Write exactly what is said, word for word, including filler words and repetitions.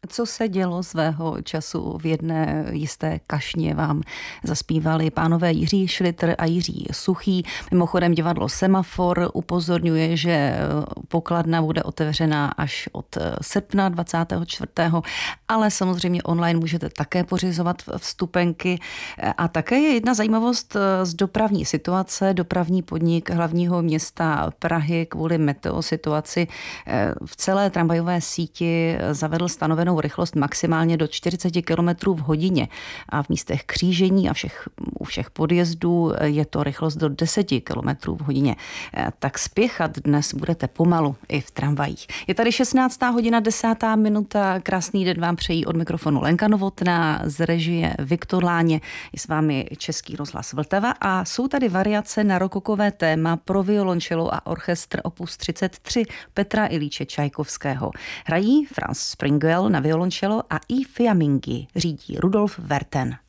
Co se dělo svého času v jedné jisté kašně, vám zaspívali pánové Jiří Šlitr a Jiří Suchý. Mimochodem divadlo Semafor upozorňuje, že pokladna bude otevřená až od srpna dvacátého čtvrtého ale samozřejmě online můžete také pořizovat vstupenky. A také je jedna zajímavost z dopravní situace. Dopravní podnik hlavního města Prahy kvůli meteosituaci v celé tramvajové síti zavedl stanovenou rychlost maximálně do čtyřicet kilometrů v hodině a v místech křížení a všech, u všech podjezdů je to rychlost do deset kilometrů v hodině. Tak spěchat dnes budete pomalu i v tramvajích. Je tady šestnáctá hodina, desátá minuta. Krásný den vám přejí od mikrofonu Lenka Novotná, z režie Viktor Láně. Je s vámi Český rozhlas Vltava a jsou tady variace na rokokové téma pro violončelo a orchestr opus třicet tři Petra Ilíče Čajkovského. Hrají Franz Springwell na violončelo a i Fiammingi řídí Rudolf Werten.